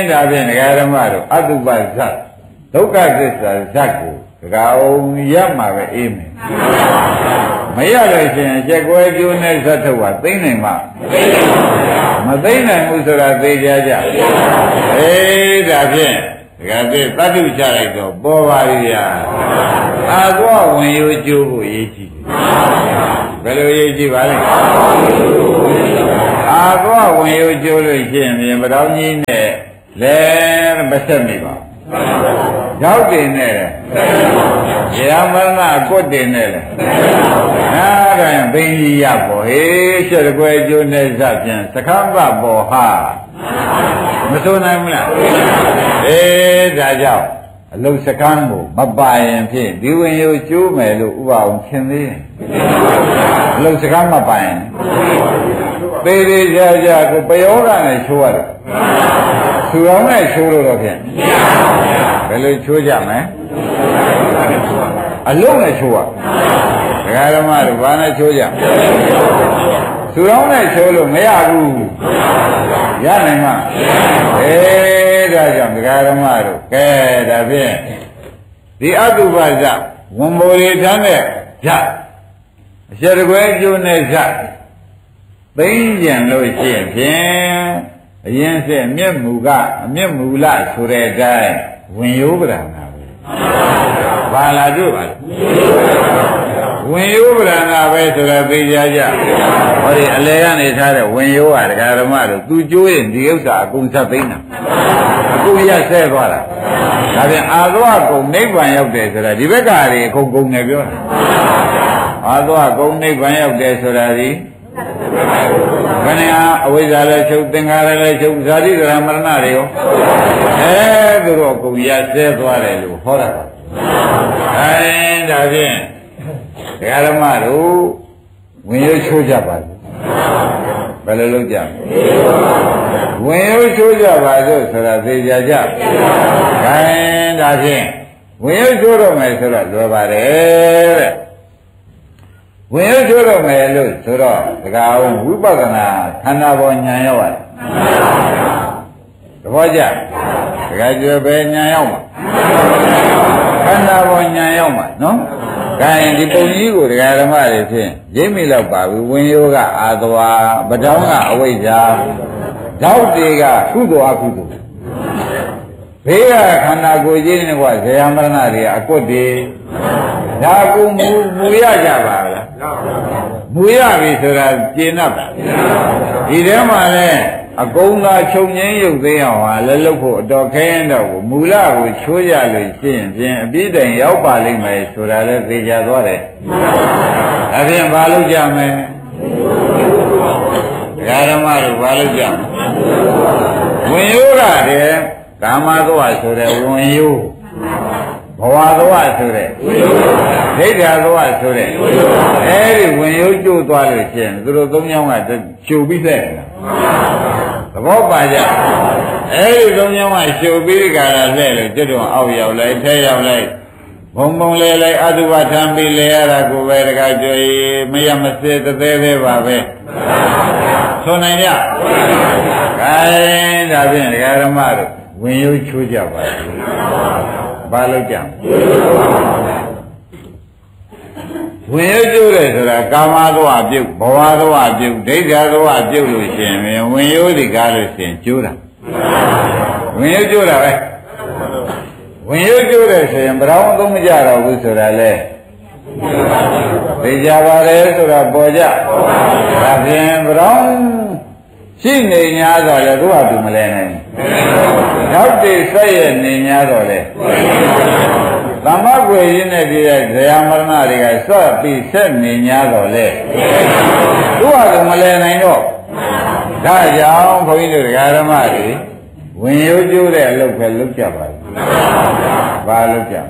ဒါဖြင့်ဒကာဓမ္မတို့အတုပဇတ်ဒုက္ခသစ္စာဇတ်ကိုဒကာအောင်ရမှာပဲအေးမယ်မရလို့ရှိရင်ကြက်ကွဲကျိုးနဲ့ဇတ်ထုတ်ပါသိမ့်နိုင်မှာမသိမ့်နိုင်ဘူးဆိုတာသိကြကြအေးဒါဖြင့်ဒကာသစ္တတ္တုချလိုက်တော့ပေါ်ပါလိဗျာအာသောဝင်ရိုးကျိုးကိုရေးကြည့်ဘယ်လိုရေးကြည့်ပါလဲအာသောဝင်ရိုးကျိုးလို့ရှိရင်ပြင်ပတော်ကြီးနဲ့လည်းမဆက်မိပါရောက်တင်နဲ့ရမရဏကွတ်တင်နဲ့လေနားတိုင်းဘိန်းကြီးရပေါ်ဟေးရှက်ကွယ်ကျိုးနဲ့ဇတ်ပြန်သခမ္ပပေါ်ဟာမဆိုနိုင်ဘူးလားအေးဒါကြောင့်အလုံးစကမ်းကိုမပါရင်ဖြင့်ဒီဝင်ရိုးကျိုးမယ်လို့ဥပအောင်သင်သေးတယ်အလုံးစကမ်းမပါရင်သေးသေးကြကြကိုပယောဂနဲ့ချိုးရတယ်သူတော်နဲ့ချိုးလို့တော့ဖြင့်ဘယ်လိုချိုးကြမလဲအလုံးနဲ့ချိုးရဒကာဓမ္မတို့ဘာနဲ့ချိုးကြသူတော်နဲ့ချိုးလို့မရဘူးရနိုင်မှာအေးဒါကြောင့်ဒကာဓမ္မတို့ကဲဒါဖြင့်ဒီအတုပဇဝန်မိုးရီထမ်းတဲ့ဇအရှက်ကွဲကျိုးနဲ့ဇသိမ့်ကြံလို့ရှိရင်ဖြင့်အရင်ဆက်မျက်မူကအမျက်မူလဆိုတဲ့အတိုင်းဝင်ရိုးပဒနာပဲဘာလာတို့ပါဝင်ရိုးပဒနာပဲဆိုတော့သိကြကြဟောဒီအလဲကနေထားတဲ့ဝင်ရိုးဟာဒကာဓမ္မတို့သူကျိုးရင်ဒီဥစ္စာအကုန်ဆက်သိမ့်တာအကုန်ရဆဲသွားတာဒါပြန်အာသောကုံနိဗ္ဗာန်ရောက်တယ်ဆိုတာဒီဘက်ကတွေအကုန်ကုန်တယ်ပြောတာအာသောကုံနိဗ္ဗာန်ရောက်တယ်ဆိုတာဒီခဏအဝိဇ္ဇာလည်းချုပ်သင်္ခါရလည်းချုပ်ဇာတိကရမရဏတွေရောသူတို့ကုန်ရဆဲသွားတယ်လို့ဟောတာဒါဖြင့်ဒကာဓမ္မတို့ဝင်ရိုးချိုးကြပါစို့ဘယ်လိုလုပ်ကြဝင်ရိုးချိုးကြပါစို့ဆိုတာသိကြကြခိုင်းဒါဖြင့်ဝင်ရိုးချိုးတော့မယ်ဆိုတော့လွယ်ပါတယ်တဲ့ဝင်ရိုးချိုးတော့မယ်လို့ဆိုတော့ဒကာအောင်ဝိပဿနာခန္ဓာပေါ်ဉာဏ်ရောက်ရတယ်သဘောကျဒကာကျွယ်ပဲဉာဏ်ရောက်မှာခန္ဓာပေါ်ဉာဏ်ရောက်မှာနော်ဒါရင်ဒီပုံကြီးကိုဒကာဓမ္မတွေဖြင့်ရိပ်မိလောက်ပါဘူးဝင်ရိုးကအာသဝါပဒေါင်းကအဝိဇ္ဇာဓောက်တွေကကုသိုလ်အကုသိုလ်ဘေးကခန္ဓာကိုယ်ကြီးနဲ့ကွာဇေယမရဏတွေကအကွတ်တွေဒါကူမူရကြပါလားမူရပြီဆိုတာကျင့်တ်တာဒီထဲမှာလဲအကုန်သာချုပ်ငင်းရုပ်သိမ်းအောင်ဟာလည်းလုပ်ဖို့အတော်ခဲရင်တော့မူလကိုချိုးရလို့ရှိရင်ဖြင့်အပြည့်တိုင်ရောက်ပါလိမ့်မယ်ဆိုတာလည်းသိကြသွားတယ်ဒါဖြင့်ဘာလုပ်ကြမလဲဓမ္မတို့ဘာလုပ်ကြမလဲဝင်ရိုးကတည်းကာမသောဆိုတဲ့ဝင်ရိုးဘဝသောဆိုတဲ့ဒိဋ္ဌာသောဆိုတဲ့အဲဒီဝင်ရိုးကျိုးသွားလို့ရှိရင်သူတို့သုံးယောက်ကကျိုးပြီးတဲ့သဘောပါကြအဲဒီသုံးယောက်ကကျိုးပြီးကြတာလဲလို့ကျွတ်တော်အောက်ရောက်လိုက်ထဲရောက်လိုက်ဘုံဘုံလဲလိုက်အတုပထံပြီးလဲရတာကိုပဲတခါကြွေမရမစစ်သေးသေးပါပဲဆိုနိုင်ကြခိုင်းဒါဖြင့်ဒကာဓမ္မတို့ဝင်ရိုးချိုးကြပါဘူးဘာလို့ကြဝင်ရိုးချိုးတယ်ဆိုတာကာမသောအပြုတ်ဘဝသောအပြုတ်ဒိဋ္ဌာသောအပြုတ်လို့ရှိရင်ဝင်ရိုးဒီကားလို့ရှိရင်ကျိုးတာဝင်ရိုးကျိုးတာပဲဝင်ရိုးကျိုးတယ်ဆိုရင်ဘယ်တော့သုံးမကြတော့ဘူးဆိုတာလေသိကြပါတယ်ဆိုတာပေါ်ကြဒါဖြင့်ဘယ်တော့ရှိနေ냐ဆိုတော့သူ့ဟာသူမလဲနိုင်နောက်တည်ဆက်ရနေ냐တော့လေသမဂ္ဂွေရင်းနဲ့ပြည့်တဲ့ဇေယမရဏတွေကစော့ပြီးဆက်နေ냐တော့လေသူ့ဟာသူမလဲနိုင်တော့ဒါကြောင့်ဘုန်းကြီးတို့ဓမ္မတွေဝင်ရိုးကျိုးတဲ့အလုပ်ပဲလုပ်ကြပါဘူးဘာလုပ်ကြ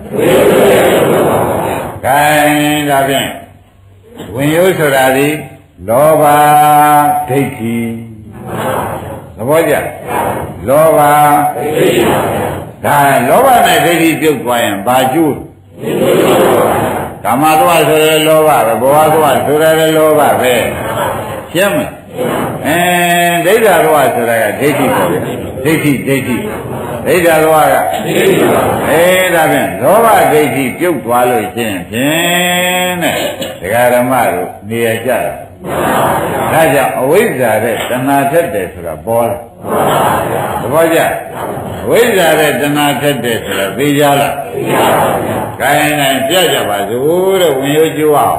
ခိုင်းဒါဖြင့်ဝင်ရိုးဆိုတာဒီလောဘဒိဋ္ဌိသဘောကျလောဘဒါလောဘနဲ့ဒိဋ္ဌိပြုတ်သွားရင်ဘာကျိုးကာမသောဆိုရယ်လောဘပဲဘဝသောဆိုရယ်လောဘပဲရှင်းမလားဒိဋ္ဌာသောဆိုတာကဒိဋ္ဌိပေါ်တယ်ဒိဋ္ဌိဒိဋ္ဌာလောကဒါဖြင့်လောဘဒိဋ္ဌိပြုတ်သွားလို့ရှင်းဖြင့်တဲ့ဒကာဓမ္မတို့နေရကြတာဒါကြောင့်အဝိဇ္ဇာတဲ့တဏှာထက်တယ်ဆိုတာပေါ်လာသဘောကျအဝိဇ္ဇာတဲ့တဏှာထက်တယ်ဆိုတာသိကြလားသိပါပါဘုရား gain နိုင်ပြကြပါစို့တဲ့ဝင်ရိုးကျိုးအောင်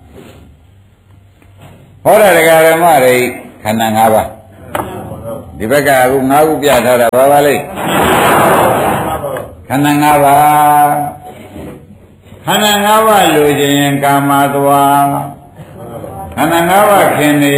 ဟောတဲ့ဒကာဓမ္မတွေခန္ဓာ၅ပါးဒီဘက်ကအခု၅ခုပြထားတာဘာပါလဲခန္ဓာ၅ပါးခန္ဓာ၅ပါးလိုချင်ရင်ကာမသွားခန္ဓာ၅ပါးခင်နေ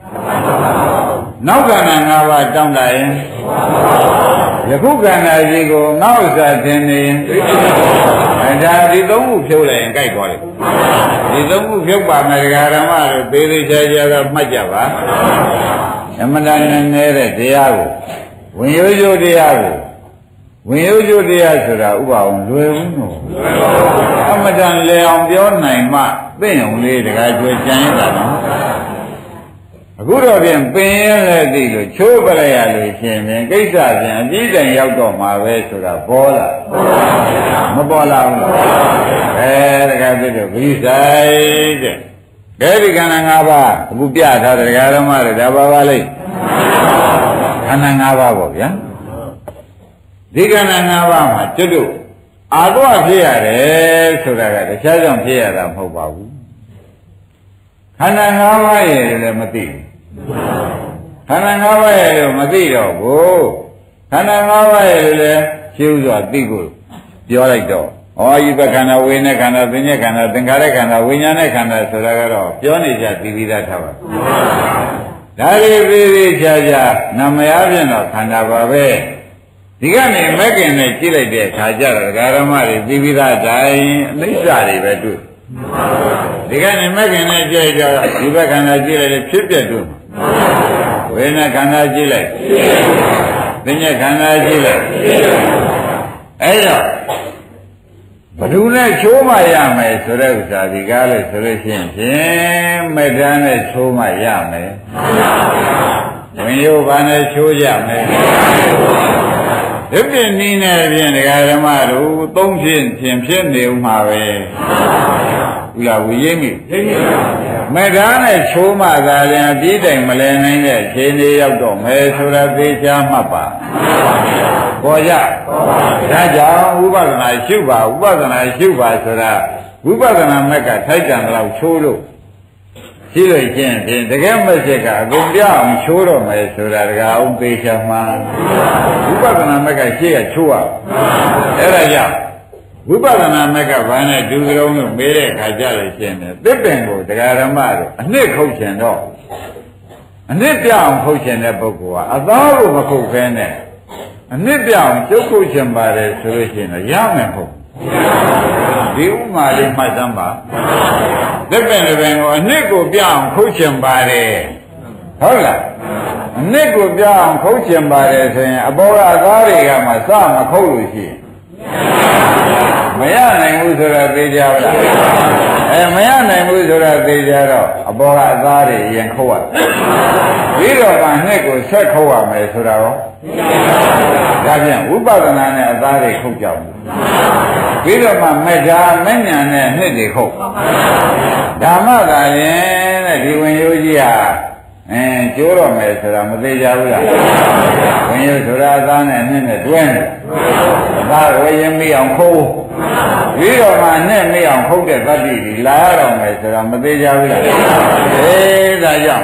နောက်ခန္ဓာ၅ပါးတောင်းတရင်ယခုခန္ဓာကြီးကိုငါ့ဥစ္စာထင်နေရင်ဒါဒီသုံးခုဖြုတ်လိုက်ရင်ကြိုက်သွားတယ်ဒီသုံးခုဖြုတ်ပါမယ်ဒကာဓမ္မတို့သေးသေးချာချာတော့မှတ်ကြပါအမှန်တန်နေတဲ့တရားကိုဝင်ရိုးရိုးတရားကိုဝင်ရိုးရိုးတရားဆိုတာဥပအောင်လွယ်ဘူးနော်အမှန်တန်လေအောင်ပြောနိုင်မှသိအောင်လေးတခါကျွေးကြံရတာနော်အခုတော့ပြင်ပင်ရတဲ့သိလို့ချိုးပလိုက်ရလို့ရှင်ပြင်ကိစ္စပြင်အကြီးတန်းရောက်တော့မှာပဲဆိုတာပေါ်လာမပေါ်လာဘူးတခါပြတော့ဘိဆိုင်တဲ့ဒီခန္ဓာ၅ပါးအခုပြထားတဲ့ဒကာဓမ္မတွေဒါပါပါလိမ့်ခန္ဓာ၅ပါးပေါ့ဗျာဒီခန္ဓာ၅ပါးမှာကျွတ်တို့အာသောဖြစ်ရတယ်ဆိုတာကတခြားကြောင့်ဖြစ်ရတာမဟုတ်ပါဘူးခန္ဓာ၅ပါးရဲ့လည်းမသိဘူးခန္ဓာ၅ပါးရဲ့လည်းမသိတော့ဘူးခန္ဓာ၅ပါးရဲ့လည်းရှင်းဥစွာသိဖို့ပြောလိုက်တော့ဩဤပခန္ဓာဝိညာဉ်ခန္ဓာသင်္ညခန္ဓာသင်္ခါရခန္ဓာဝိညာဉ်ခန္ဓာဆိုတာကတော့ပြောနေကြသိပြီးသားထားပါဒါလေးပြီးပြီးခြားခြားနာမယဖြင့်တော့ခန္ဓာပါပဲဒီကနေမက်ကင်နဲ့ကြည့်လိုက်တဲ့အခါကျတော့ဒကာဓမ္မတွေသိပြီးသားတိုင်းအနိစ္စတွေပဲတွေ့ဒီကနေမက်ကင်နဲ့ကြည့်ကြတော့ဒီဘက်ခန္ဓာကြည့်လိုက်ဖြစ်ပြတွေ့ဝိညာဉ်ခန္ဓာကြည့်လိုက်သင်္ညခန္ဓာကြည့်လိုက်အဲ့တော့ဘ누구နဲ့ချိုးမှရမယ်ဆိုတဲ့ဥစ္စာဒီကားလို့ဆိုလို့ရှိရင်မေတ္တာနဲ့ချိုးမှရမယ်ဝင်ရိုးဘာနဲ့ချိုးရမယ်ဒီပြင်းနည်းနဲ့ဖြင့်ဒကာဓမ္မတို့သုံးဖြင့်ဖြစ်နေဦးမှာပဲဥလာဝိရိမိမေတ္တာနဲ့ချိုးမှသာလည်းအပြည့်တိုင်မလဲနိုင်တဲ့ခြေနေရောက်တော့မယ်ဆိုတာသိချာမှတ်ပါပေါ်ကြဒါကြောင့်ဝိပဿနာရှုပါဝိပဿနာရှုပါဆိုတာဝိပဿနာမက်ကထိုက်တန်တော့ချိုးလို့ရှိလို့ချင်းဖြင့်တကယ်မက်ချက်ကအကုန်ပြအောင်ချိုးတော့မယ်ဆိုတာတကအောင်သေချာမှန်ဝိပဿနာမက်ကရှေ့ကချိုးရအဲ့ဒါကြောင့်ဝိပဿနာမက်ကဘာနဲ့ဒုစရုံးလို့မေးတဲ့ခါကြလို့ချင်းတယ်သစ်ပင်ကိုတရားဓမ္မတို့အနှစ်ခုတ်ချင်တော့အနှစ်ပြအောင်ခုတ်ချင်တဲ့ပုဂ္ဂိုလ်ကအသားကိုမခုတ်ခဲနဲ့အနှစ်ပြအောင်ကျုပ်ခုတ်ချင်ပါတယ်ဆိုလို့ရှိရင်တော့ရမယ်ဟုတ်ဒီဥမာလေးမှတ်သမ်းပါလက်ပင်တစ်ပင်ကိုအနှစ်ကိုပြအောင်ခုတ်ချင်ပါတယ်ဟုတ်လားအနှစ်ကိုပြအောင်ခုတ်ချင်ပါတယ်ဆိုရင်အဘောကအသားတွေကမှစမခုတ်လို့ရှိရင်မရနိုင်ဘူးဆိုတာသိကြပါလားမရနိုင်ဘူးဆိုတာသိကြတော့အဘောကအသားတွေရင်ခုတ်ရပြီးတော့မှနှစ်ကိုဆက်ခုတ်ရမယ်ဆိုတာရောဒါပြန်ဝိပဿနာနဲ့အသားတွေခုတ်ကြဘူးပြီးတော့မှမေတ္တာမဉ္ဇဏ်နဲ့နှစ်တွေခုတ်ဓမ္မသာရင်တဲ့ဒီဝင်ရိုးကြီးဟာကျိုးတော့မယ်ဆိုတာမသေးကြဘူးလားဝင်ရိုးဆိုတာအသားနဲ့နှစ်နဲ့တွဲနေအသားဝေရင်မိအောင်ခုတ်ပြီးတော့မှနဲ့မိအောင်ခုတ်တဲ့တတ္တိကြီးလာရတော့မယ်ဆိုတာမသေးကြဘူးလားဒါကြောင့်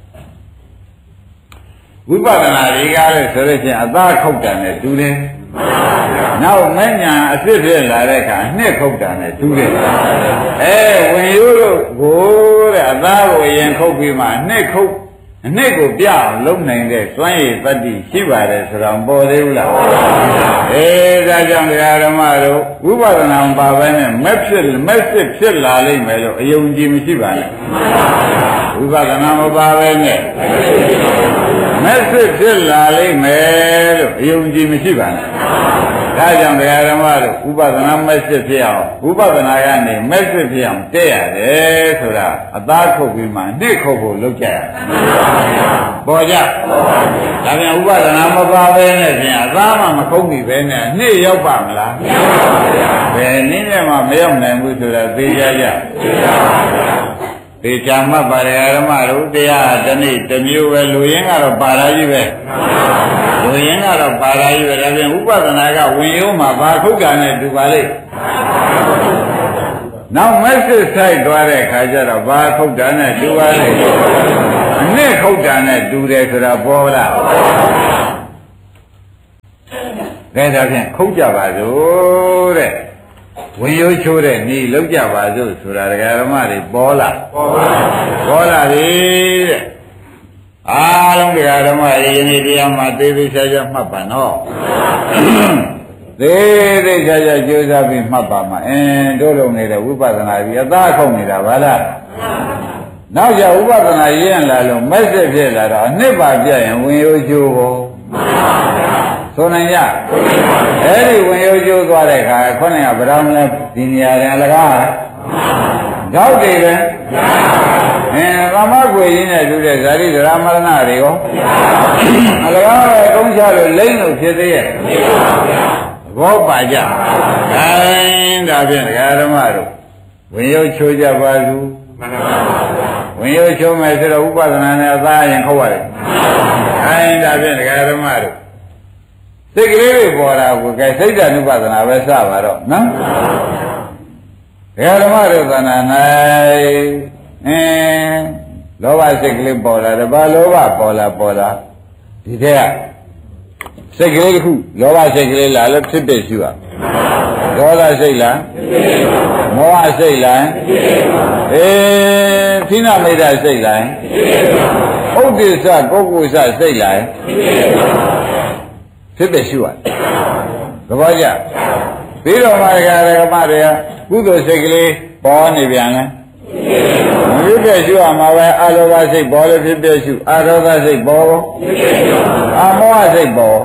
ဝိပဿနာတွေကားလို့ဆိုလို့ချင်းအသားခုတ်တာနဲ့တူတယ်နောက်မဉ္ဇဏ်အဖြစ်ဖြစ်လာတဲ့အခါနှစ်ခုတ်တာနဲ့တူတယ်ဝင်ရိုးတို့ကိုတဲ့အသားကိုရင်ခုတ်ပြီးမှနှစ်ခုတ်အနှစ်ကိုပြအောင်လုံးနိုင်တဲ့စွမ်းရည်တတ္တိရှိပါတယ်ဆိုတော့ပေါ်သေးဘူးလားဒါကြောင့်တရားဓမ္မတို့ဝိပဿနာမပါဘဲနဲ့မက်စစ်ဖြစ်လာလိမ့်မယ်လို့အယုံကြည်မရှိပါနဲ့ဝိပဿနာမပါဘဲနဲ့မက်စစ်ဖြစ်လာလိမ့်မယ်လို့အယုံကြည်မရှိပါနဲ့ဒါကြောင့်တရားဓမ္မတို့ဥပဒနာမက်စစ်ဖြစ်အောင်ဥပဒနာကနေမက်စစ်ဖြစ်အောင်တက်ရတယ်ဆိုတာအသားခုတ်ပြီးမှနှစ်ခုတ်ဖို့လုပ်ကြရတယ်ပေါ်ကြဒါပြန်ဥပဒနာမပါဘဲနဲ့ဖြင့်အသားမှမခုတ်မိပဲနဲ့နှစ်ရောက်ပါမလားမရောက်ပါဘူးဗျာဘယ်နည်းနဲ့မှမရောက်နိုင်ဘူးဆိုတာသိကြကြသိပါပါဗျာဒီချာမှတ်ပါရဓမ္မတို့တရားတနေ့တစ်မျိုးပဲလူရင်းကတော့ပါလာကြီးပဲလူရင်းကတော့ပါလာကြီးပဲဒါပြန်ဥပဒနာကဝင်ရုံးမှာဘာခုတ်တာနဲ့တူပါလိမ့်နောက်မက်စစ်ဆိုင်သွားတဲ့ခါကျတော့ဘာခုတ်တာနဲ့တူပါလိမ့်အနှစ်ခုတ်တာနဲ့တူတယ်ဆိုတာပေါ်လားဒါဒါဖြင့်ခုတ်ကြပါစို့တဲ့ဝင်ရိုးချိုးတဲ့ဤလောက်ကြပါစို့ဆိုတာဒကာဓမ္မတွေပေါ်လာပေါ်လာပြီတဲ့အားလုံးဒကာဓမ္မတွေယနေ့တရားမှာသေသေးချာချာမှတ်ပါနော်သေးသေးချာချာကြိုးစားပြီးမှတ်ပါမှာတို့လုံနေတဲ့ဝိပဿနာကြီးအသားခုံနေတာဗလားနောက်ကျဥပဒနာရင်းလာလို့မက်စစ်ဖြစ်လာတော့အနှစ်ပါပြရင်ဝင်ရိုးချိုးဖို့ဆိုနိုင်ရအဲ့ဒီဝင်ရိုးကျိုးသွားတဲ့အခါခေါင်းကဗရောင်းလဲဒီနေရာရင်အလကားကြောက်တယ်ပဲသမကွေရင်းနဲ့တူတဲ့ဇာတိဒရာမရဏတွေရောအလကားပဲကုန်းချလို့လိမ့်လို့ဖြစ်သေးရဲ့ဘောပါကြခိုင်းဒါဖြင့်ဒကာဓမ္မတို့ဝင်ရိုးချိုးကြပါစုဝင်ရိုးချိုးမယ်ဆိုတော့ဥပဒနာနဲ့အသားရင်ခေါ်ရတယ်ခိုင်းဒါဖြင့်ဒကာဓမ္မတို့စိတ်ကလေးတွေပေါ်တာကိုကဲစိတ်ဓာတ်ဥပဒနာပဲစပါတော့နော်ဘယ်ဓမ္မဒုသနာ၌လောဘစိတ်ကလေးပေါ်လာတယ်ဘာလောဘပေါ်လာဒီထက်ကစိတ်ကလေးတစ်ခုလောဘစိတ်ကလေးလာလို့ဖြစ်ဖြစ်ရှိရဒေါသစိတ်လားမောဟစိတ်လားသီနာမိတ်္တစိတ်လားဥဒိစ္စပုဂ္ဂိုလ်စိတ်လားဖြစ်ဖြစ်ရှိရတယ်သဘောကျပြီးတော့မှဒကာဒကမတွေကကုသိုလ်စိတ်ကလေးပေါ်နေပြန်လဲမဖြစ်ဖြစ်ရှိရမှာပဲအလောဘစိတ်ပေါ်လို့ဖြစ်ဖြစ်ရှိအဒေါသစိတ်ပေါ်အမောဟစိတ်ပေါ်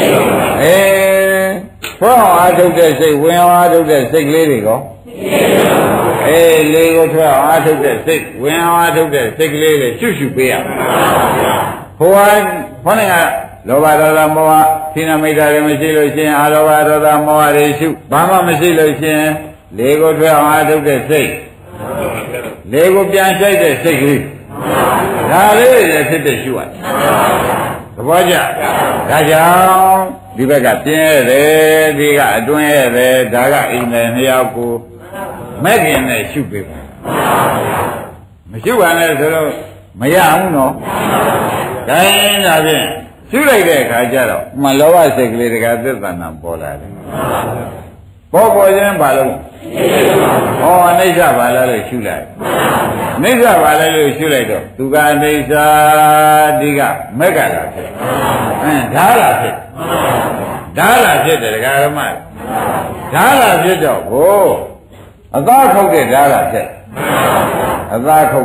ဘောအားထုတ်တဲ့စိတ်ဝင်အားထုတ်တဲ့စိတ်ကလေးတွေကောလေးကိုထွက်အားထုတ်တဲ့စိတ်ဝင်အားထုတ်တဲ့စိတ်ကလေးတွေရှုပေးရဟိုခေါင်းကလောဘဒေါသမောဟသီနာမိတ်္တတွေမရှိလို့ရှိရင်အာလောဘဒေါသမောဟတွေရှုဘာမှမရှိလို့ရှိရင်လေးကိုထွက်အောင်အားထုတ်တဲ့စိတ်လေးကိုပြန်ဆိုင်တဲ့စိတ်ကလေးဒါလေးတွေဖြစ်တဲ့ရှုရတယ်သဘောကျဒါကြောင့်ဒီဘက်ကပြင်းရတယ်ဒီကအတွင်းရတယ်ဒါကအိမ်နဲ့နှစ်ယောက်ကိုမဲ့ခင်နဲ့ရှုပေးပါမရှုပါနဲ့ဆိုတော့မရဘူးနော်ဒါရင်ဒါဖြင့်ရှုလိုက်တဲ့အခါကျတော့မလောဘစိတ်ကလေးတကသစ္စာနာပေါ်လာတယ်ပေါ်ခြင်းဘာလို့ဟောအနိစ္စဘာလဲလို့ရှုလိုက်အနိစ္စဘာလဲလို့ရှုလိုက်တော့သူကအနိစ္စဒီကမက်ကလာဖြစ်ဓာလာဖြစ်တယ်ဒကာရမဓာလာဖြစ်တော့ဟိုအသားခုတ်တဲ့ဓာလာဖြစ်အသားခုတ်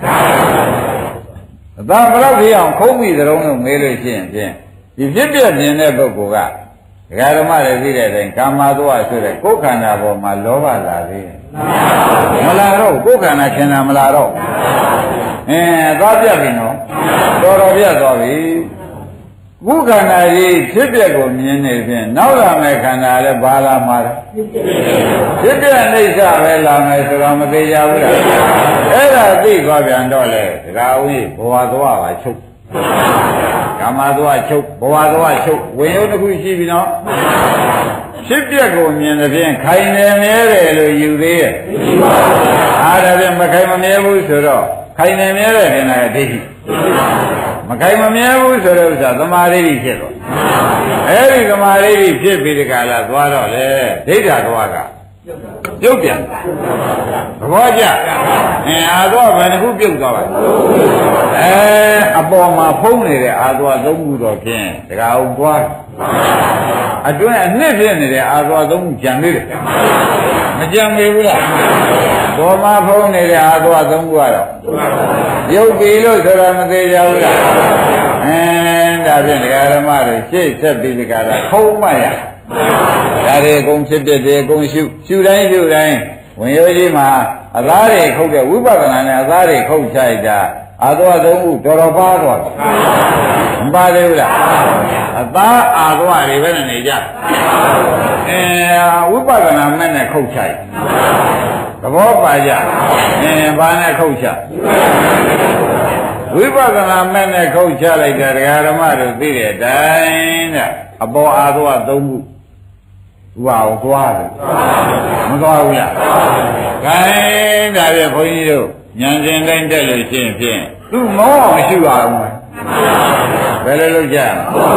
တဲ့အသာဘလောက်ကြီးအောင်ခုံးပြီးသရုံးလို့မေးလို့ရှိရင်ဖြင့်ဒီဖြစ်ပြမြင်တဲ့ပုဂ္ဂိုလ်ကဒကာဓမ္မတွေသိတဲ့အတိုင်းကာမသောဆိုတဲ့ကိုယ်ခန္ဓာပေါ်မှာလောဘလာသေးတယ်မလာတော့ကိုယ်ခန္ဓာခင်တာမလာတော့သွားပြပြီနော်တော်ပြတ်သွားပြီကိုယ်ခန္ဓာကြီးဖြစ်ပြကိုမြင်နေဖြင့်နောက်လာမယ့်ခန္ဓာလည်းဘာလာမှာလဲဖြစ်ပြအိဋ္ဌပဲလာမယ်ဆိုတော့မသေးကြဘူးလားအဲ့ဒါသိသွားပြန်တော့လေဒကာဦးကြီးဘဝသွားပါချုပ်ကာမသွားချုပ်ဘဝသွားချုပ်ဝင်ရုံတစ်ခုရှိပြီနော်ဖြစ်ပြကိုမြင်တဲ့ဖြင့်ခိုင်နေမြဲတယ်လို့ယူသေးရဲ့အားဒါဖြင့်မခိုင်မမြဲဘူးဆိုတော့ခိုင်နေမြဲတဲ့ခန္ဓာကဒိဋ္ဌိမခိုင်မမြဲဘူးဆိုတဲ့ဥစ္စာသမာဓိဖြစ်တော့အဲ့ဒီသမာဓိဖြစ်ပြီးဒီကလာသွားတော့လေဒိဋ္ဌာသွားကပြုတ်ပြန်သဘောကျအာသွားဘယ်နှခုပြုတ်သွားပါအပေါ်မှာဖုံးနေတဲ့အာသွားသုံးခုတော့ဖြင့်တကအောင်သွားအတွင်းအနှစ်ဖြစ်နေတဲ့အာသွားသုံးခုကြံသေးတယ်မကြံသေးဘူးလားပေါ်မှာဖုံးနေတဲ့အာသွားသုံးခုကတော့ပြုတ်ပြီလို့ဆိုတာမသေးကြဘူးလားဒါဖြင့်ဒကာဓမ္မတွေရှေ့ဆက်ပြီးဒီကလာခုံးမရဒါတွေအကုန်ဖြစ်တဲ့တွေအကုန်ရှုတိုင်းဝင်ရိုးကြီးမှာအသားတွေခုတ်တဲ့ဝိပဿနာနဲ့အသားတွေခုတ်ချိုက်တာအာသွားသုံးခုတော်တော်ပါသွားတယ်မပါသေးဘူးလားအသားအာသွားတွေပဲနေကြဝိပဿနာမဲ့နဲ့ခုတ်ချိုက်သဘောပါကြဘာနဲ့ခုတ်ချဝိပဿနာမဲ့နဲ့ခုတ်ချလိုက်တာဒကာဓမ္မတို့သိတဲ့အတိုင်းတဲ့အပေါ်အာသွားသုံးခုဥပါအောင်သွားတယ်မသွားဘူးလားခိုင်းဒါပြဘုန်းကြီးတို့ဉာဏ်ရှင်တိုင်းတက်လို့ရှိရင်ဖြင့်သူ့မောအောင်ရှုရအောင်ဘယ်လိုလုပ်ကြ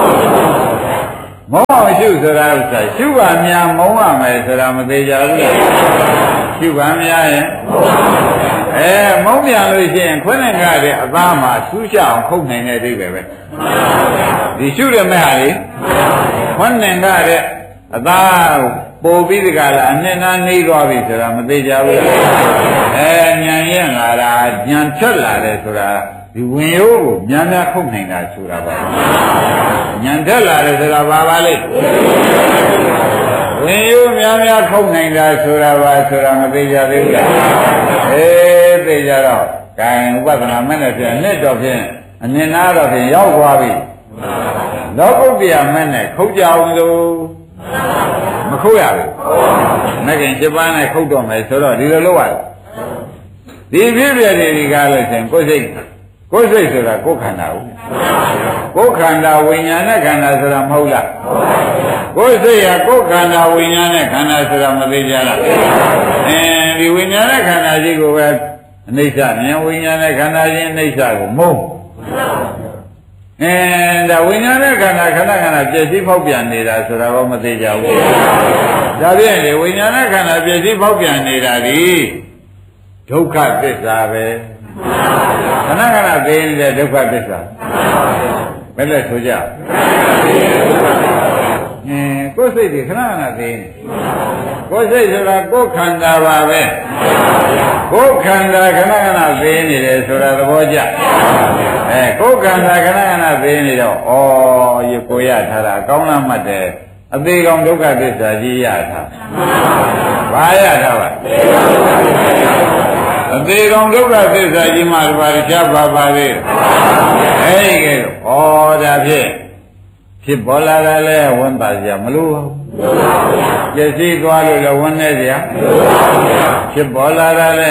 မောအောင်ရှုဆိုတာဥစ္စာရှုပါများမုံရမယ်ဆိုတာမသေးကြဘူးလားရှုပါများရင်မုံပြန်လို့ရှိရင်ခွန်းနဲ့ကတဲ့အသားမှာဆူးချအောင်ခုတ်နိုင်တဲ့အိဗယ်ပဲဒီရှုရမဲ့ဟာလေခွန်းနဲ့ကတဲ့အသားပို့ပြီးဒီကလာအနှစ်နာနှိမ့်သွားပြီဆိုတာမသေးကြဘူးလားညံရင်လာတာညံချက်လာတယ်ဆိုတာဒီဝင်ရိုးကိုများများခုတ်နိုင်တာဆိုတာပါညံတက်လာတယ်ဆိုတာဘာပါလဲဝင်ရိုးများများခုတ်နိုင်တာဆိုတာပါဆိုတာမသေးကြသေးဘူးလားသိကြတော့ကံဥပဒနာမဲ့နဲ့ပြန်နှစ်တော့ဖြင့်အနည်းနာတော့ဖြင့်ရောက်သွားပြီလောကုတ္တရာမဲ့နဲ့ခုတ်ကြအောင်လို့မခုတ်ရဘူးမကင်7ပါးနဲ့ခုတ်တော့မယ်ဆိုတော့ဒီလိုလုပ်ရတယ်ဒီဖြစ်ပြတွေကားလို့ရှင်ကိုယ်စိတ်ဆိုတာကိုယ်ခန္ဓာကိုယ်ခန္ဓာဝိညာဉ်နဲ့ခန္ဓာဆိုတာမဟုတ်လားကိုယ်စိတ်ဟာကိုယ်ခန္ဓာဝိညာဉ်နဲ့ခန္ဓာဆိုတာမသိကြလားဒီဝိညာဉ်နဲ့ခန္ဓာကြီးကိုပဲအနိစ္စမြင်ဝိညာဉ်နဲ့ခန္ဓာချင်းအနိစ္စကိုမုန်းဒါဝိညာဉ်နဲ့ခန္ဓာခဏပျက်စီးဖောက်ပြန်နေတာဆိုတာတော့မသိကြဘူးဒါဖြင့်ဒီဝိညာဉ်နဲ့ခန္ဓာပျက်စီးဖောက်ပြန်နေတာဒီဒုက္ခသစ္စာပဲခဏသိနေတဲ့ဒုက္ခသစ္စာဘယ်လဲဆိုကြကိုယ်စိတ်တွေခဏသိနေကိုယ်စိတ်ဆိုတာကိုယ်ခန္ဓာပါပဲကိုယ်ခန္ဓာခဏသိနေတယ်ဆိုတာသဘောကျကိုယ်ခန္ဓာခဏသိနေတော့ရကိုရထားတာအကောင်းလားမှတ်တယ်အသေးကောင်ဒုက္ခသစ္စာကြီးရထားဘာရထားပါအသေးကောင်ဒုက္ခသစ္စာကြီးမှဘာတခြားပါလေအဲဒီကဲဒါဖြင့်ဖြစ်ပေါ်လာတာလဲဝန်ပါစရာမလိုပါဘူးကျက်စီသွားလို့လည်းဝန်နေစရာဖြစ်ပေါ်လာတာလဲ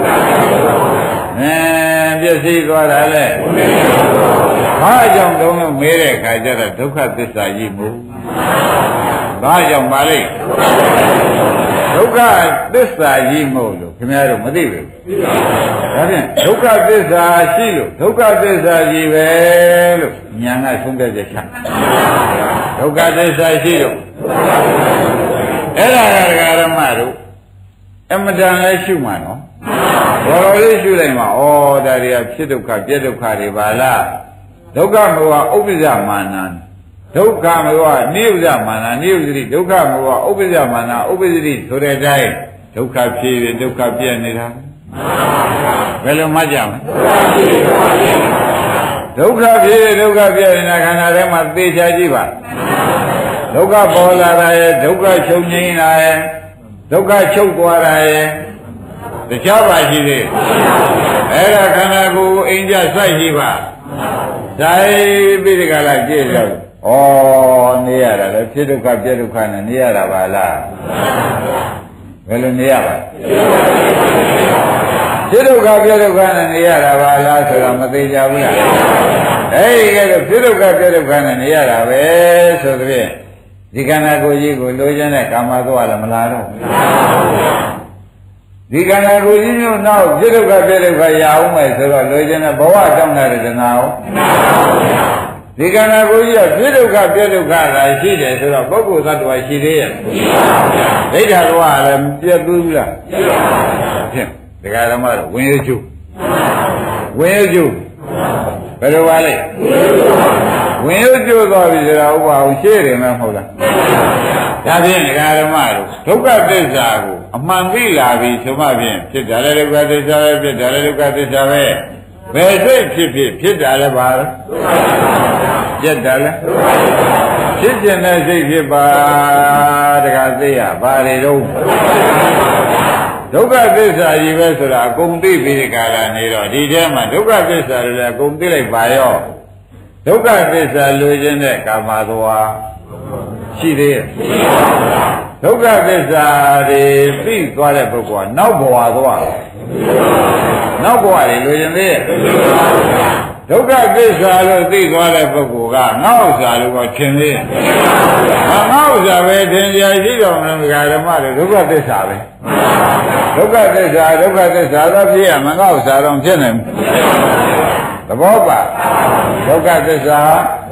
ပျက်စီးသွားတာလဲဘာကြောင့်တုံးလို့မေးတဲ့အခါကျတော့ဒုက္ခသစ္စာကြီးမို့ဘာကြောင့်ပါလိမ့်ဒုက္ခသစ္စာကြီးမို့လို့ခင်ဗျားတို့မသိဘူးဒါဖြင့်ဒုက္ခသစ္စာရှိလို့ဒုက္ခသစ္စာကြီးပဲလို့ညာကဆုံးဖြတ်ချက်ချဒုက္ခသစ္စာရှိလို့အဲ့ဒါကဓမ္မတို့အမတန်လည်းရှုမှနော်ဘောတော်လေးရှုလိုက်မှာဒါတွေကဖြစ်ဒုက္ခပြည့်ဒုက္ခတွေပါလားဒုက္ခမောဟဥပ္ပဇ္ဇမာနံဒုက္ခမောဟနိဥဇ္ဇမာနနိဥဇ္ဇတိဒုက္ခမောဟဥပ္ပဇ္ဇမာနဥပ္ပဇ္ဇတိဆိုတဲ့အတိုင်းဒုက္ခဖြစ်ပြီးဒုက္ခပြည့်နေတာဘယ်လိုမှကြမလဲဒုက္ခဖြစ်ဒုက္ခပြည့်နေတာခန္ဓာထဲမှာသေချာကြည့်ပါဒုက္ခပေါ်လာတာရဲ့ဒုက္ခချုပ်ငြိမ်းတာရဲ့ဒုက္ခချုပ်သွားတာရဲ့တခြားပါရှိသေးအဲ့ဒါခန္ဓာကိုယ်အိမ်ကြစိုက်ရှိပါတိုင်းပြီးဒီကလာကြည့်တော့နေရတာလေဖြစ်ဒုက္ခပြည့်ဒုက္ခနဲ့နေရတာပါလားဘယ်လိုနေရပါဖြစ်ဒုက္ခပြည့်ဒုက္ခနဲ့နေရတာပါလားဆိုတော့မသိကြဘူးလားအဲဒီကဲတော့ဖြစ်ဒုက္ခပြည့်ဒုက္ခနဲ့နေရတာပဲဆိုတဲ့ဖြင့်ဒီခန္ဓာကိုယ်ကြီးကိုလိုချင်တဲ့ကာမသွားလည်းမလာတော့ဒီခန္ဓာကိုယ်ကြီးမျိုးနောက်ဖြစ်ဒုက္ခပြည့်ဒုက္ခရအောင်မယ်ဆိုတော့လိုချင်တဲ့ဘဝတောင်းတဲ့တဏှာကိုဒီခန္ဓာကိုယ်ကြီးကဖြစ်ဒုက္ခပြည့်ဒုက္ခသာရှိတယ်ဆိုတော့ပုဂ္ဂိုလ်သတ္တဝါရှိသေးရဲ့ဒိဋ္ဌာတော်ကလည်းပြည့်ဘူးလားဖြင့်ဒကာဓမ္မတော့ဝင်ရကျုပ်ဘယ်လိုပါလဲဝင်ရကျိုးသွားပြီဆိုတာဥပအောင်ရှေ့တယ်မဟုတ်လားဒါဖြင့်ဒကာဓမ္မတို့ဒုက္ခသစ္စာကိုအမှန်သိလာပြီဆိုမှဖြင့်ဖြစ်တယ်ဒုက္ခသစ္စာပဲဖြစ်တယ်ဒုက္ခသစ္စာပဲဘယ်စိတ်ဖြစ်တာလဲပါပြက်တာလဲဖြစ်ခြင်းတဲ့စိတ်ဖြစ်ပါတခါသိရပါလေတော့ဒုက္ခသစ္စာကြီးပဲဆိုတာအကုန်သိပြီးဒီကာလနေတော့ဒီထဲမှာဒုက္ခသစ္စာတွေလည်းအကုန်သိလိုက်ပါရောဒုက္ခသစ္စာလိုချင်တဲ့ကာမသွားရှိသေးရဲ့ဒုက္ခသစ္စာတွေသိသွားတဲ့ပုဂ္ဂိုလ်ကနောက်ဘဝသွားနောက်ဘဝတွေလိုချင်သေးရဲ့ဒုက္ခသစ္စာလို့သိသွားတဲ့ပုဂ္ဂိုလ်ကငါ့ဥစ္စာလို့ထင်သေးရဲ့ငါ့ဥစ္စာပဲထင်ကြရှိတော်မလို့ဓမ္မတွေဒုက္ခသစ္စာပဲဒုက္ခသစ္စာတော့ဖြစ်ရမငါ့ဥစ္စာတော့ဖြစ်နိုင်ဘူးသဘောပါဒုက္ခသစ္စာ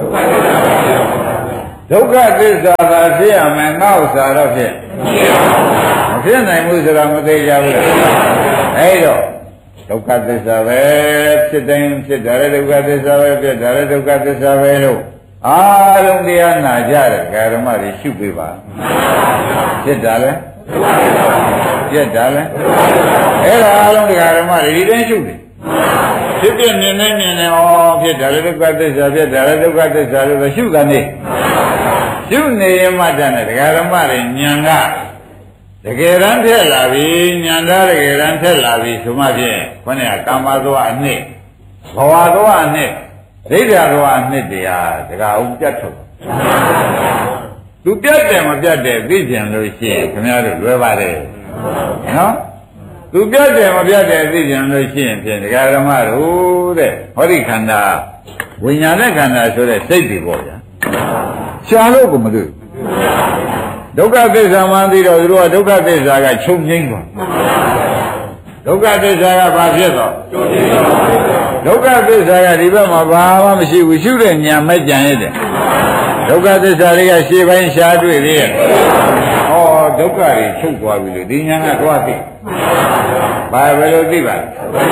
ဒုက္ခသစ္စာသာဖြစ်ရမယ်ငါ့ဥစ္စာတော့ဖြစ်မဖြစ်နိုင်ဘူးဆိုတော့မသိကြဘူးအဲ့တော့ဒုက္ခသစ္စာပဲဖြစ်တိုင်းဖြစ်တယ်ဒုက္ခသစ္စာပဲဖြစ်တယ်ဒုက္ခသစ္စာပဲလို့အားလုံးတရားနာကြတယ်ဓမ္မတွေရှုပေးပါဖြစ်တာလဲပြက်တာလဲအဲ့ဒါအားလုံးဓမ္မတွေဒီတိုင်းရှုတယ်ဖြစ်ပြမြင်နေဩဖြစ်တယ်ဒုက္ခသစ္စာဖြစ်တယ်ဒုက္ခသစ္စာလို့ရှုတာနေရှုနေရမှတည်းနဲ့ဓမ္မတွေဉာဏ်ကတကယ်တမ်းထက်လာပြီဉာဏ်သားတကယ်တမ်းထက်လာပြီဆိုမှဖြင့်ခေါင်းကကာမသောအနှစ်ဘဝသောအနှစ်ဒိဋ္ဌာသောအနှစ်တရားတကအောင်ပြတ်ထုတ်သူပြတ်တယ်မပြတ်တယ်သိကြံလို့ရှိရင်ခင်ဗျားတို့လွယ်ပါတယ်နော်သူပြတ်တယ်မပြတ်တယ်သိကြံလို့ရှိရင်ဖြင့်တရားဓမ္မတို့တဲ့ဟောဒီခန္ဓာဝိညာဉ်နဲ့ခန္ဓာဆိုတဲ့စိတ်တွေပေါ့ဗျာရှားလို့ကိုမတွေ့ဒုက္ခသစ္စာမှန်ပြီးတော့သူတို့ကဒုက္ခသစ္စာကချုပ်ငိမ့်သွားဒုက္ခသစ္စာကဘာဖြစ်သွားဒုက္ခသစ္စာကဒီဘက်မှာဘာမှမရှိဘူးရှုတဲ့ညာမဲ့ကြံရတယ်ဒုက္ခသစ္စာတွေကရှေ့ပိုင်းရှားတွေ့သေးရဲ့ဟောဒုက္ခတွေချုပ်သွားပြီလို့ဒီညာကသွားသိဘာပဲလို့သိပါ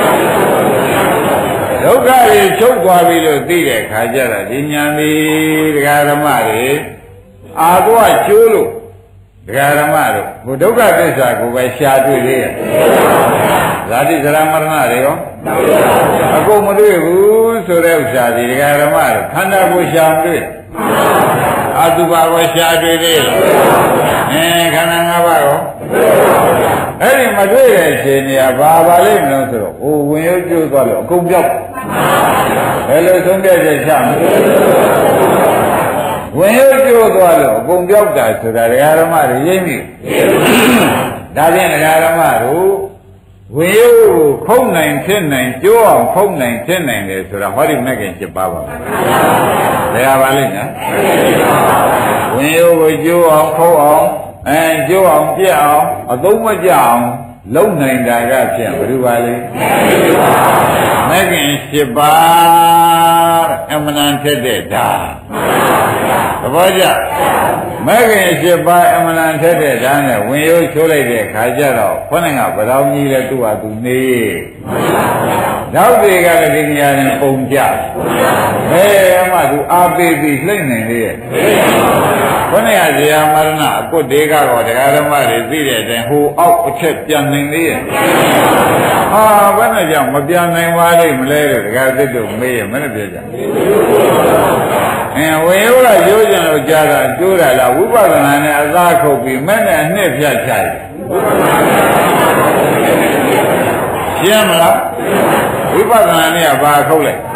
ဒုက္ခတွေချုပ်သွားပြီလို့သိတဲ့ခါကျတော့ဒီညာဒီတရားဓမ္မတွေအာသွားကျိုးလို့တရားဓမ္မတို့ဘုဒုက္ခသစ္စာကိုပဲရှားတွေ့သေးရဲ့ဇာတိဇရာမရဏတွေရောအကုန်မတွေ့ဘူးဆိုတဲ့ဥစ္စာဒီတရားဓမ္မတို့ခန္ဓာကိုရှားတွေ့အတုပါကိုရှားတွေ့သေးခန္ဓာ၅ပါးရောအဲ့ဒီမတွေ့တဲ့အချိန်ကြီးဘာလိမ့်မလို့ဆိုတော့ဟိုဝင်ရုပ်ကျိုးသွားလို့အကုန်ပြောက်ဘယ်လိုဆုံးဖြတ်ချက်ချမလဲဝင်ရုပ်ကျိုးသွားလို့အကုန်ပြောက်တာဆိုတာဒကာဓမ္မတွေရိပ်မိဒါဖြင့်ဒကာဓမ္မတို့ဝင်ရုပ်ကိုခုံနိုင်ဖြစ်နိုင်ကျိုးအောင်ခုံနိုင်ဖြစ်နိုင်တယ်ဆိုတာဟောဒီမဂ္ဂင်7ပါးပါဘယ်ပါလိမ့်နော်ဝင်ရုပ်ကိုကျိုးအောင်ခုံအောင်ကျိုးအောင်ပြက်အောင်အသုံးမကျအောင်လုံနိုင်တာကဖြင့်ဘယ်လိုပါလဲမဂ္ဂင်7ပါးအမှန်တန်ထက်တဲ့ဓာတ်သဘောကျမဂ္ဂင်7ပါးအမှန်တန်ထက်တဲ့ဓာတ်နဲ့ဝင်ရိုးချိုးလိုက်တဲ့ခါကျတော့ခေါင်းကဗတော်ကြီးလဲသူ့ဟာသူနေနောက်တွေကလည်းဒီနေရာနဲ့ပုံကြဘယ်မှသူအားပေးပြီးလှိမ့်နိုင်လေရဲ့ခေါင်းကဇေယမရဏအကုတ်တွေကတော့တရားဓမ္မတွေသိတဲ့အတိုင်းဟိုအောက်အချက်ပြန်နိုင်လေရဲ့ဟာဘယ်နဲ့ကြောင့်မပြန်နိုင်ပါလိမ့်မလဲလို့တရားသစ်တို့မေးရမနဲ့ပြောကြဝေယောကရိုးကြံလို့ကြားတာကျိုးတာလားဝိပဿနာနဲ့အသာခုတ်ပြီးမဲ့နဲ့အနှစ်ဖြတ်ချတယ်ရှင်းမလားဝိပဿနာနဲ့ကဘာခုတ်လိုက်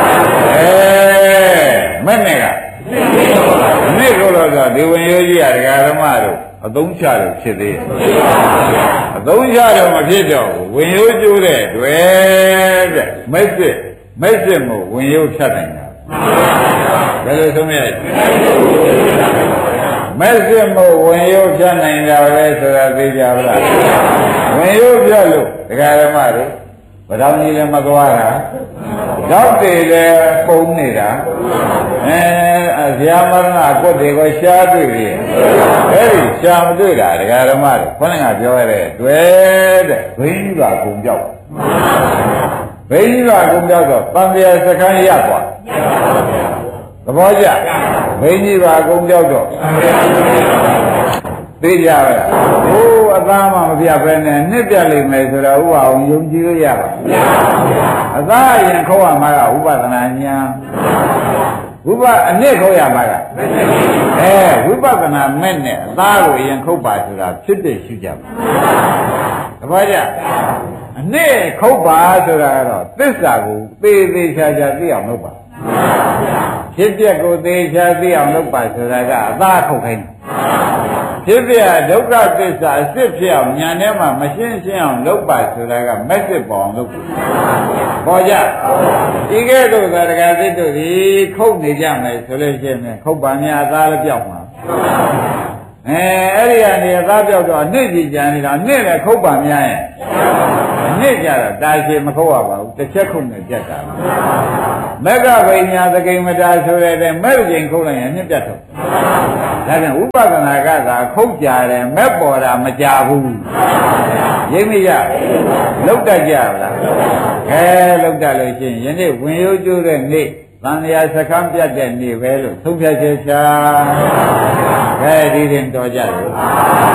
မဲ့နဲ့ကအနှစ်ခုတ်လို့ဆိုဒီဝင်ရိုးကြီးကဒကာဓမ္မတို့အသုံးချလို့ဖြစ်သေးတယ်အသုံးချတော့မဖြစ်တော့ဘူးဝင်ရိုးကျိုးတဲ့တွေ့တဲ့မိတ်စစ်မို့ဝင်ရိုးဖြတ်နိုင်တာဘယ်လိုဆုံးရမဲ့စစ်မို့ဝင်ရိုးဖြတ်နိုင်တာပဲဆိုတာသိကြပါလားဝင်ရိုးဖြတ်လို့ဒကာဓမ္မတို့ဗတော်ကြီးလည်းမသွားတာတော့တည်လည်းပုံနေတာဇာမရဏကွတ်တွေကိုရှားတွေ့ပြီအဲ့ဒီရှားမတွေ့တာဒကာဓမ္မတို့ခေါင်းကပြောရတဲ့တွေ့တဲ့ဘိန်းပါကုံပြောက်ဘိန်းပါကုံပြောက်တော့တန်ပြာစခန်းရပ်သွားသဘောကျဘိန်းကြီးပါကုံပြောက်တော့သိကြပါလားဟိုးအသားမှမပြတ်ပဲနဲ့နှစ်ပြတ်လိမ့်မယ်ဆိုတော့ဥပအောင်ယုံကြည်လို့ရပါမရပါဘူးအသားအရင်ခေါ်ရမှာကဥပဒနာဉာဏ်ဝိပအနည်းခေါ်ရမှာကဝိပဿနာမဲ့နဲ့အသားကိုအရင်ခုတ်ပါဆိုတာဖြစ်ဖြစ်ရှိကြပါတပည့်ကြအနည်းခုတ်ပါဆိုတာကတော့သစ္စာကိုသေသေးချာချာသိအောင်လုပ်ပါဖြစ်ပြက်ကိုသေချာသိအောင်လုပ်ပါဆိုတာကအသားခုတ်ခိုင်းဖြစ်ပြဒုက္ခသစ္စာအစစ်ဖြစ်အောင်ညာထဲမှာမရှင်းရှင်းအောင်လုပ်ပါဆိုတာကမက်စစ်ပေါ်အောင်လုပ်ပေါ်ကြဒီကဲ့သို့သာတကယ်သိတို့ဒီခုတ်နေကြမယ်ဆိုလို့ရှိရင်ခုတ်ပါများအသားလည်းပြောက်မှာအဲ့ဒီကနေအသားပြောက်တော့အနစ်ကြီးကြံနေတာအနစ်လည်းခုတ်ပါများရဲ့အနစ်ကြတော့တာရှည်မခုတ်ရပါဘူးတစ်ချက်ခုတ်နေပြတ်တာမက္ကဗိညာသကိမတာဆိုရတဲ့မဲ့ကျင်ခုတ်လိုက်ရင်နှစ်ပြတ်တော့ဒါကြောင့်ဥပဒနာကသာခုတ်ကြတယ်မဲ့ပေါ်တာမကြဘူးရိပ်မရလောက်တတ်ကြလားလောက်တတ်လို့ရှိရင်ယနေ့ဝင်ရိုးကျိုးတဲ့နေ့သံဃာစခန်းပြတ်တဲ့နေ့ပဲလို့သုံးဖြတ်ချက်ချာဒီရင်တော်ကြတယ်